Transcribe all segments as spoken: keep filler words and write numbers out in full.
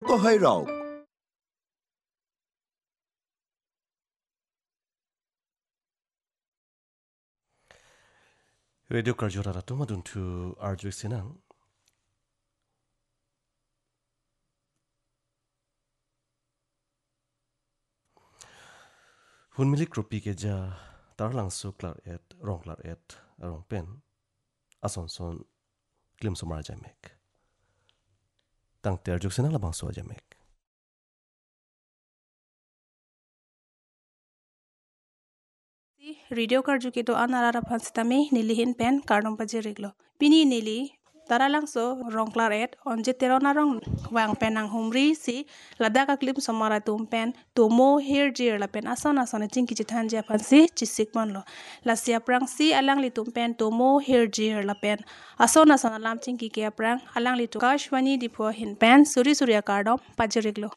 ก็ให้เราเรดิโอคาร์จูราตุมาดุนทูอาร์จูสินังหุ่นมิลิกรูปีเกจาตาร์ลังสุคลาร์เอ็ดรองคลาร์เอ็ดรองเป็นอาสอนซอนกลิมสมาร์จามิกตั้งแต่อาร์จูสินังละบังสวาจามิก radio कर जुके तो अनारा फंसतमे नीलिहिन pen कार्डम पजेरिगलो पिनी नीली taralang so rong claret onje terona rong wang penang humri si ladaka klim somara tum pen tomo hair jir la pen asana asana chingki chithan ja phansi chisik manlo la sia prang si alang li tum pen tomo hair jir la pen asona asana lam chingki ke prang alang li to kashwani dipo hin pen suri surya kardom pajiriglo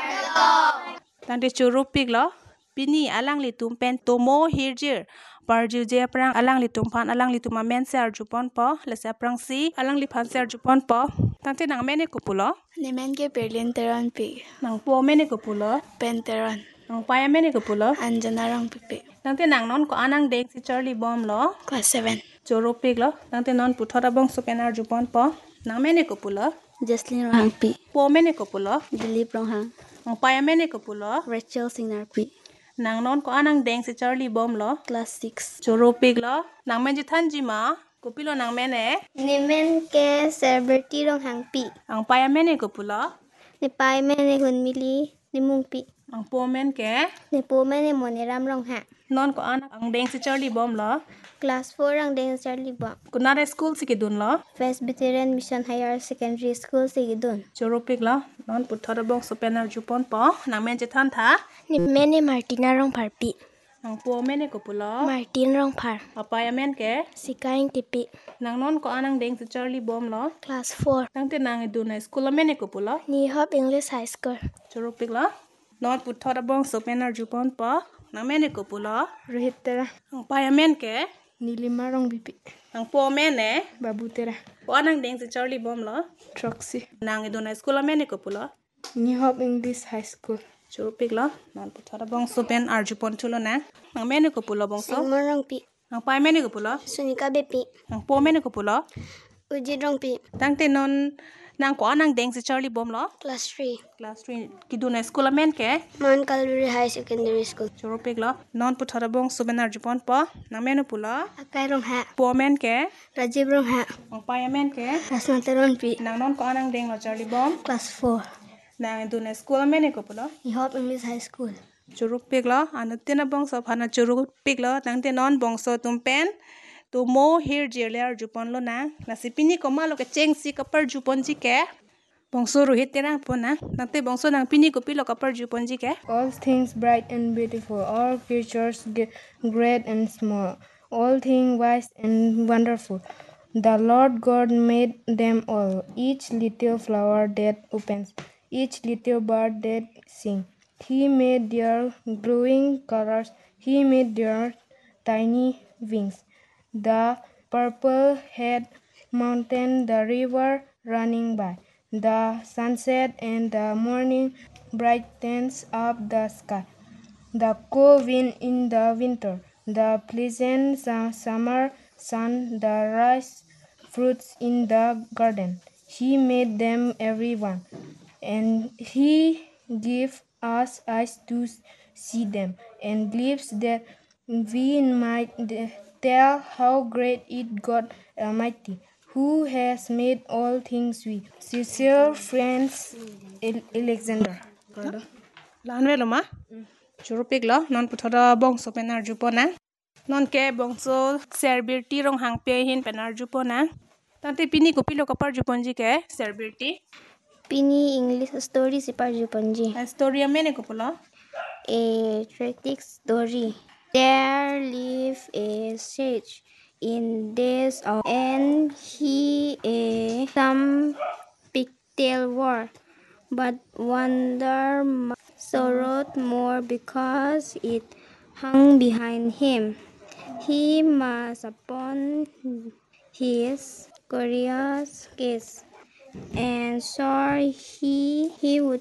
tante churupik lo pini alang li tum pen tomo hair jir parju je prang alang li tum phan alang li tum men ser jupon po la sa prang si alang li phan ser jupon po tante nang mene kupulo Nemen ke Berlin teran pi nang po mene kupulo pen teran nang paya mene kupulo anjana rang pipi tante nang non ko anang dek si charlie bom lo class seven choropik lo tante non puthora bong so penar jupon po nang mene kupulo Jesslyn rang pi po mene kupulo Dilip rang hang nang paya mene kupulo Rachel Singnar pi nang non ko anang dek si charlie bom lo class six choropik lo nang menji thanji ma kupilo nang mene Nemen ke celebrity rong hang pi. ang paya mene kupulo Ne pai mene hun mili ne mung pi. ang po men ke Ne po mene moneram rong ha. non ko anak ang deng si charlie bom lo Class four rang deng Charlie Bom. kunare school si kidun lo Presbyterian Mission Higher Secondary School si gidun. choropik lo non puthara bong so penar jupon po nang menji than tha Ne mene Martina rong par pi. ang po mene kupulo Martin rong par. apaya men ke Sikaing tipi. nang non ko anang deng si charlie bom lo Class four. nang te nang idun na school mene kupulo Ni Hop English High School. choropik lo non puthara bong so penar jupon po nang mene kupulo Rohit tera ang paya men ke Nilima rang pipi ang po mene Babu tera ko anang deng si charlie bom lo Troxy nang idun na school mene kupulo New Hope English High School churupik lo non puthara bong so pen arjupon chulo na ang mene kupulo bong so Singmon rong pi. ang paya mene kupulo Sunika bepi. ang po mene kupulo Uji rong pi. tang te non nang ko anang deng si charlie bom lo Class three. class three kiduna school men ke Mount Calvary High Secondary School. churupik lo non puthara bong so ben arjupon po nang mene pulo Akai rong ha. po men ke Rajiv rong ha. ang paya men ke Rasmataron pi. nang non ko anang deng lo charlie bom Class four. nang iduna school mene kupulo New Hope English High School. churupik lo anu tina bong so phana churupik lo tang te non bong so tum pen to mo here jeler jupon lo na na sipini ko malo ke cheng si kapar jupon ji ke bongso rohit terang pona nate bongso nang pini ko pilo kapar jupon ji ke All things bright and beautiful, all creatures ge- great and small, all things wise and wonderful. The Lord God made them all, each little flower that opens, each little bird that sings. He made their glowing colors, He made their tiny wings. The purple head mountain, the river running by, the sunset and the morning brightens up the sky. The cool wind in the winter, the pleasant su- summer sun, the rice fruits in the garden. He made them everyone, and He gave us eyes to see them, and lips that we might de- tell how great is God Almighty, who has made all things we. Sincere friends, El- Alexander. lan velo ma churupik lo non puthara bongso penar jupona non ke bongso serbirti rong hang pe hin penar jupona tante pini ko pilo kapar jupon ji ke serbirti Pini English story si Parju Panji. story mene ko pulo A tragic story. There lived a sage in days of and he a some pigtail wore, but wonder sorrowed more because it hung behind him. He must upon his curious gaze, and saw he he would